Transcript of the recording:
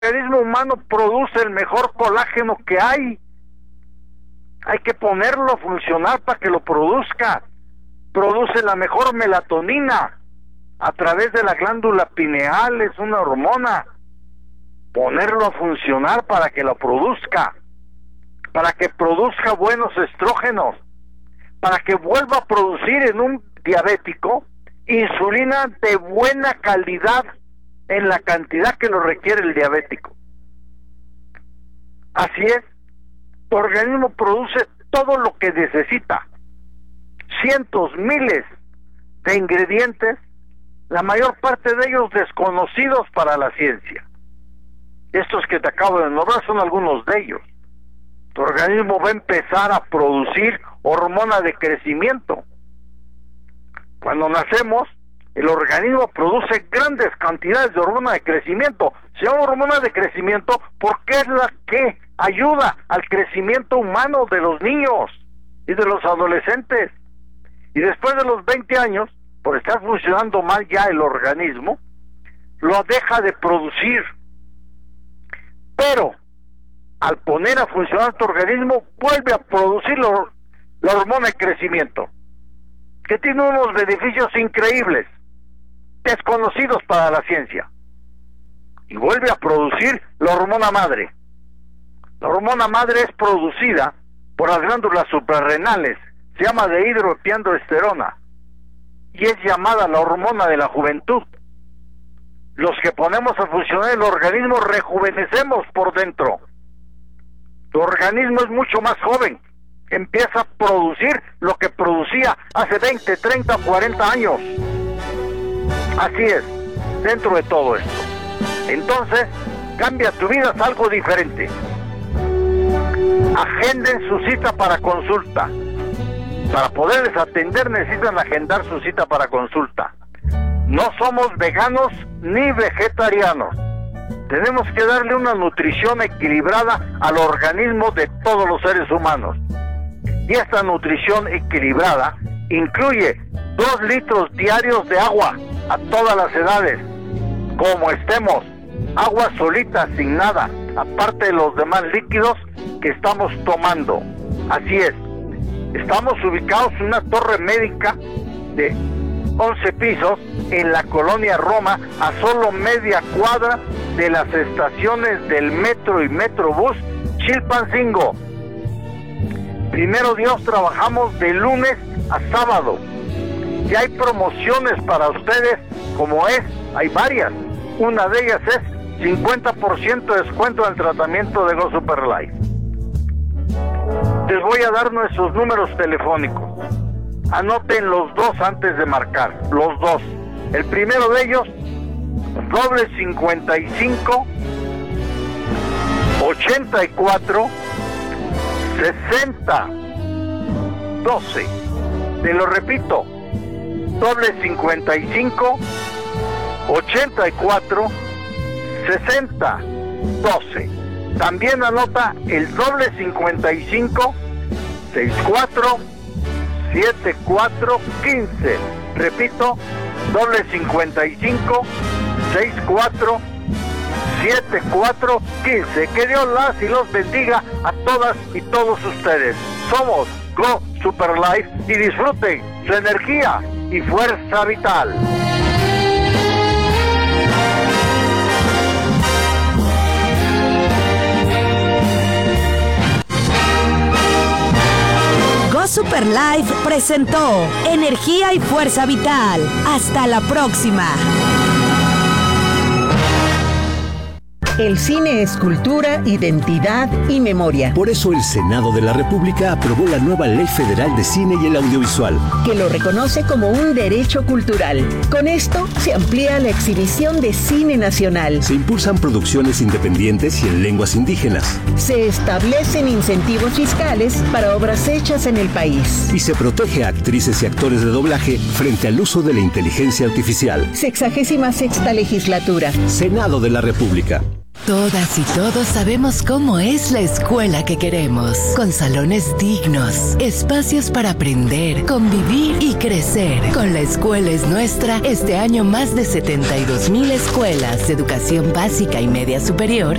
organismo humano produce el mejor colágeno que hay. Hay que ponerlo a funcionar para que lo produzca. Produce la mejor melatonina a través de la glándula pineal, es una hormona. Ponerlo a funcionar para que lo produzca, para que produzca buenos estrógenos, para que vuelva a producir en un diabético insulina de buena calidad en la cantidad que lo requiere el diabético. Así es, tu organismo produce todo lo que necesita, cientos, miles de ingredientes, la mayor parte de ellos desconocidos para la ciencia. Estos que te acabo de nombrar son algunos de ellos. Tu organismo va a empezar a producir hormona de crecimiento. Cuando nacemos, el organismo produce grandes cantidades de hormona de crecimiento. Se llama hormona de crecimiento porque es la que ayuda al crecimiento humano de los niños y de los adolescentes. Y después de los 20 años, por estar funcionando mal ya el organismo, lo deja de producir. Pero al poner a funcionar tu organismo, vuelve a producir la hormona de crecimiento, que tiene unos beneficios increíbles, desconocidos para la ciencia, y vuelve a producir la hormona madre. La hormona madre es producida por las glándulas suprarrenales, se llama dehidroepiandrosterona, y es llamada la hormona de la juventud. Los que ponemos a funcionar el organismo rejuvenecemos por dentro. Tu organismo es mucho más joven, empieza a producir lo que producía hace 20, 30, 40 años. Así es, dentro de todo esto. Entonces, cambia tu vida, es algo diferente. Agenden su cita para consulta. Para poderles atender necesitan agendar su cita para consulta. No somos veganos ni vegetarianos. Tenemos que darle una nutrición equilibrada al organismo de todos los seres humanos. Y esta nutrición equilibrada incluye 2 litros diarios de agua a todas las edades, como estemos, agua solita, sin nada, aparte de los demás líquidos que estamos tomando. Así es, estamos ubicados en una torre médica de 11 pisos en la colonia Roma, a solo media cuadra de las estaciones del metro y metrobús Chilpancingo. Primero Dios, trabajamos de lunes a sábado. Y hay promociones para ustedes, como hay varias. Una de ellas es 50% de descuento en el tratamiento de Go Super Life. Les voy a dar nuestros números telefónicos. Anoten los 2 antes de marcar, los 2. El primero de ellos, doble 55 84 60 12. Te lo repito, doble 55 84 60 12. También anota el doble 55 64 74 15. Repito, doble 55 64 74 15. Que Dios las y los bendiga a todas y todos ustedes. Somos Go Super Life y disfruten su energía y fuerza vital. Go Super Life presentó Energía y Fuerza Vital. Hasta la próxima. El cine es cultura, identidad y memoria. Por eso el Senado de la República aprobó la nueva Ley Federal de Cine y el Audiovisual, que lo reconoce como un derecho cultural. Con esto se amplía la exhibición de cine nacional. Se impulsan producciones independientes y en lenguas indígenas. Se establecen incentivos fiscales para obras hechas en el país. Y se protege a actrices y actores de doblaje frente al uso de la inteligencia artificial. 66ª legislatura. Senado de la República. Todas y todos sabemos cómo es la escuela que queremos, con salones dignos, espacios para aprender, convivir y crecer. Con La Escuela es Nuestra, este año más de 72,000 escuelas de educación básica y media superior